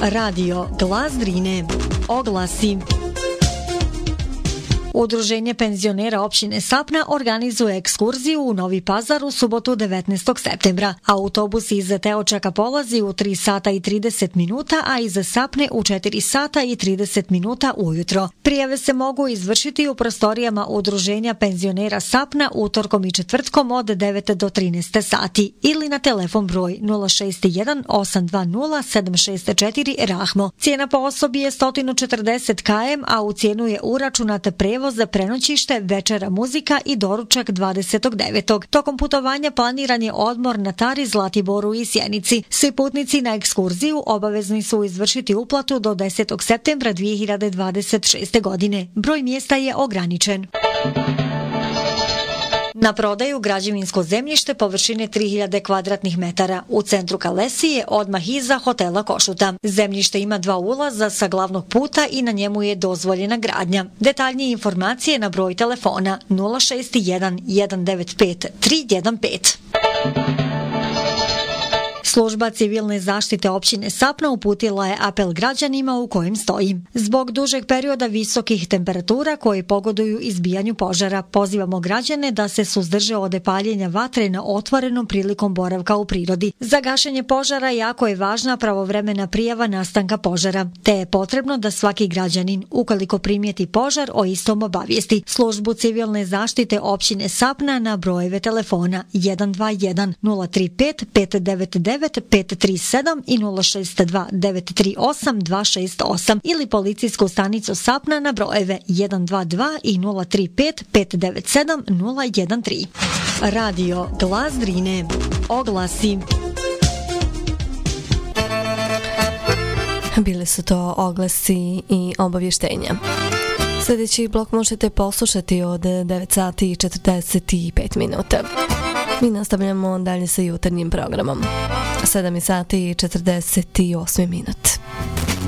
Radio Glas Drine. Oglasi. Udruženje penzionera općine Sapna organizuje ekskurziju u Novi Pazar u subotu 19. septembra. Autobus iz Teočaka polazi u 3 sata i 30 minuta, a iz Sapne u 4 sata i 30 minuta ujutro. Prijave se mogu izvršiti u prostorijama Udruženja penzionera Sapna utorkom i četvrtkom od 9 do 13 sati ili na telefon broj 061 820 764 Rahmo. Cijena po osobi je 140 km, a u cijenu je uračunat prevoz za prenoćište, večera, muzika i doručak 29. Tokom putovanja planiran je odmor na Tari, Zlatiboru i Sjenici. Svi putnici na ekskurziju obavezni su izvršiti uplatu do 10. septembra 2026. godine. Broj mjesta je ograničen. Na prodaju građevinsko zemljište površine 3000 kvadratnih metara u centru Kalesije, odmah iza hotela Košuta. Zemljište ima 2 ulaza sa glavnog puta i na njemu je dozvoljena gradnja. Detaljnije informacije na broj telefona 061 195 315. Služba civilne zaštite općine Sapna uputila je apel građanima u kojem stoji: zbog dužeg perioda visokih temperatura koji pogoduju izbijanju požara, pozivamo građane da se suzdrže od paljenja vatre na otvorenom prilikom boravka u prirodi. Za gašenje požara jako je važna pravovremena prijava nastanka požara, te je potrebno da svaki građanin, ukoliko primijeti požar, o istom obavijesti službu civilne zaštite općine Sapna na brojeve telefona 121 035 599 537 i 062 938 268 ili policijsku stanicu Sapna na brojeve 122 i 035 597 013. Radio Glas Drine. Oglasi. Bili su to oglasi i obavještenja. Sljedeći blok možete poslušati od 9 sati i 45 minuta. Mi nastavljamo dalje sa jutarnjim programom. 7 sati i 48 minut.